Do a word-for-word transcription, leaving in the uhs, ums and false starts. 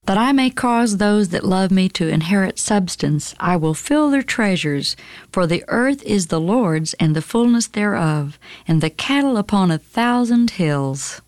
That I may cause those that love me to inherit substance, I will fill their treasures. For the earth is the Lord's, and the fullness thereof, and the cattle upon a thousand hills.